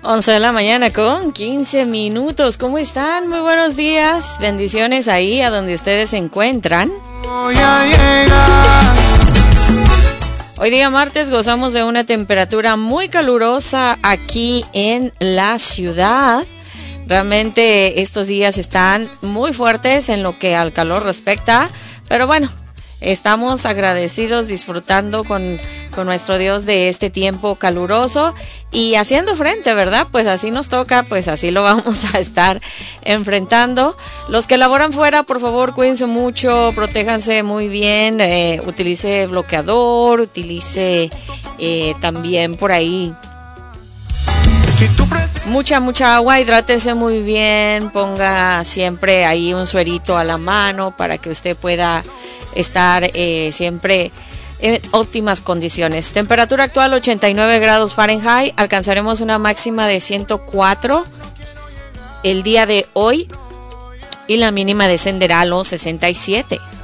11 de la mañana con 15 minutos. ¿Cómo están? Muy buenos días. Bendiciones ahí a donde ustedes se encuentran. Hoy día martes gozamos de una temperatura muy calurosa aquí en la ciudad. Realmente estos días están muy fuertes en lo que al calor respecta, pero bueno, estamos agradecidos disfrutando con nuestro Dios de este tiempo caluroso y haciendo frente, ¿verdad? Pues así nos toca, pues así lo vamos a estar enfrentando. Los que laboran fuera, por favor, cuídense mucho, protéjanse muy bien, utilice bloqueador, utilice también por ahí mucha agua, hidrátese muy bien, ponga siempre ahí un suerito a la mano para que usted pueda estar siempre en óptimas condiciones. Temperatura actual 89 grados Fahrenheit, alcanzaremos una máxima de 104 el día de hoy y la mínima descenderá a los 67.